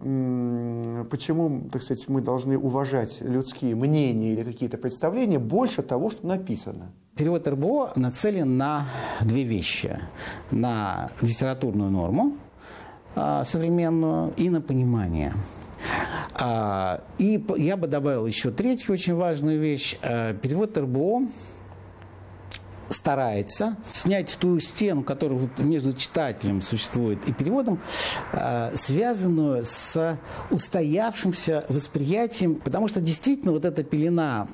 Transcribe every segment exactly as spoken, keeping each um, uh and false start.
почему, так сказать, мы должны уважать людские мнения или какие-то представления больше того, что написано? Перевод эр бэ о нацелен на две вещи. На литературную норму а, современную и на понимание. А, и я бы добавил еще третью очень важную вещь. А, перевод эр бэ о старается снять ту стену, которая между читателем существует и переводом, связанную с устоявшимся восприятием, потому что действительно вот эта пелена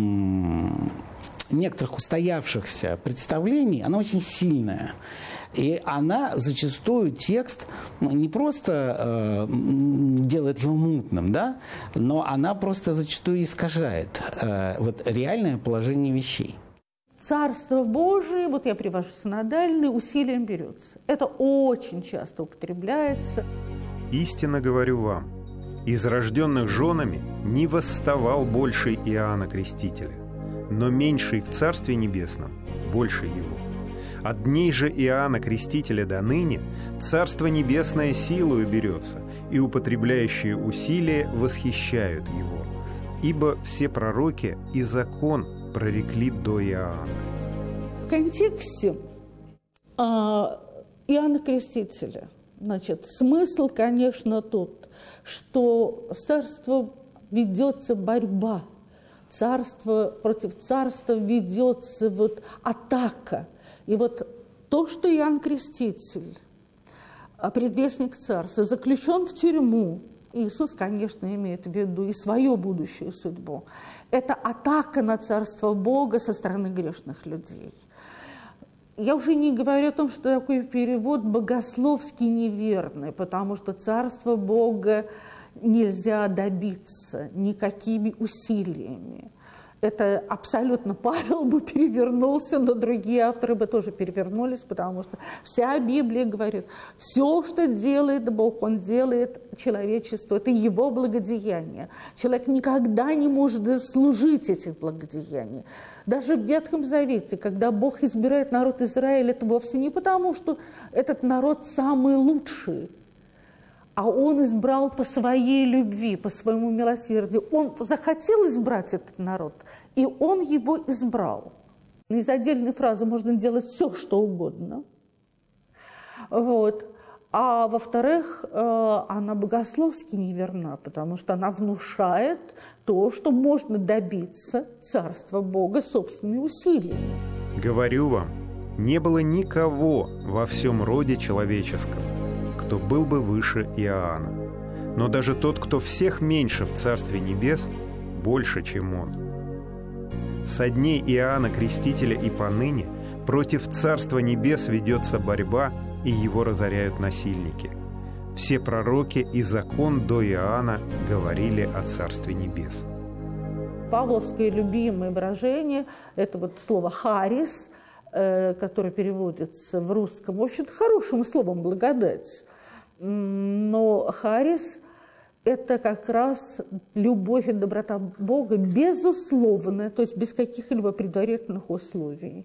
некоторых устоявшихся представлений, она очень сильная. И она зачастую текст не просто э, делает его мутным, да, но она просто зачастую искажает э, вот реальное положение вещей. Царство Божие, вот я привожу синодальный, усилием берется. Это очень часто употребляется. Истинно говорю вам, из рожденных женами не восставал больший Иоанна Крестителя, но меньший в Царстве Небесном больше его. От дней же Иоанна Крестителя до ныне Царство Небесное силою берется, и употребляющие усилия восхищают его. Ибо все пророки и закон прорекли до Иоанна. В контексте э, Иоанна Крестителя, значит, смысл, конечно, тот, что с царством ведется борьба, царство против царства ведется вот атака. И вот то, что Иоанн Креститель, предвестник царства, заключен в тюрьму, Иисус, конечно, имеет в виду и свою будущую судьбу. Это атака на Царство Бога со стороны грешных людей. Я уже не говорю о том, что такой перевод богословски неверный, потому что Царство Бога нельзя добиться никакими усилиями. Это абсолютно Павел бы перевернулся, но другие авторы бы тоже перевернулись, потому что вся Библия говорит, все, что делает Бог, Он делает человечеству, это Его благодеяние. Человек никогда не может заслужить этих благодеяний. Даже в Ветхом Завете, когда Бог избирает народ Израиля, это вовсе не потому, что этот народ самый лучший, а Он избрал по своей любви, по своему милосердию. Он захотел избрать этот народ, и Он его избрал. Из отдельной фразы можно делать все, что угодно. Вот. А во-вторых, она богословски неверна, потому что она внушает то, что можно добиться Царства Бога собственными усилиями. Говорю вам, не было никого во всем роде человеческом, кто был бы выше Иоанна. Но даже тот, кто всех меньше в Царстве Небес, больше, чем он. Со дней Иоанна Крестителя и поныне против Царства Небес ведется борьба, и его разоряют насильники. Все пророки и закон до Иоанна говорили о Царстве Небес. Павловское любимое выражение – это вот слово «харис», которое переводится в русском, в общем-то, хорошим словом «благодать». Но харис – это как раз любовь и доброта Бога, безусловная, то есть без каких-либо предварительных условий.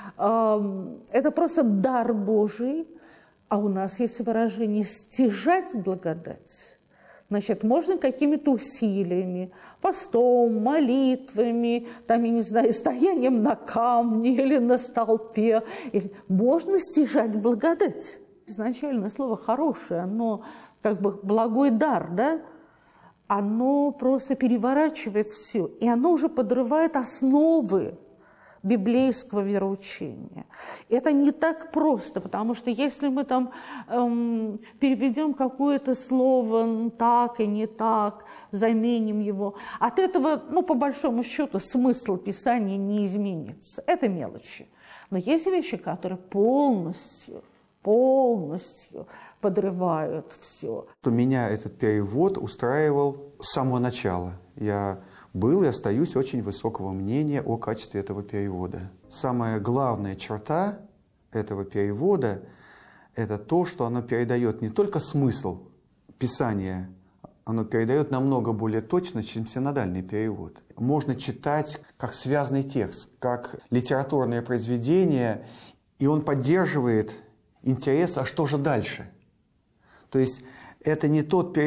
Это просто дар Божий, а у нас есть выражение «стяжать благодать». Значит, можно какими-то усилиями, постом, молитвами, там, я не знаю, стоянием на камне или на столпе, или можно стяжать благодать. Изначально слово «хорошее», оно как бы благой дар, да? Оно просто переворачивает все, и оно уже подрывает основы библейского вероучения. Это не так просто, потому что если мы там эм, переведем какое-то слово так и не так, заменим его, от этого, ну, по большому счету, смысл Писания не изменится. Это мелочи. Но есть вещи, которые полностью, полностью подрывают все. Меня этот перевод устраивал с самого начала. Я был и остаюсь очень высокого мнения о качестве этого перевода. Самая главная черта этого перевода – это то, что оно передает не только смысл Писания, оно передает намного более точно, чем синодальный перевод. Можно читать как связанный текст, как литературное произведение, и он поддерживает интерес, а что же дальше? То есть это не тот перевод,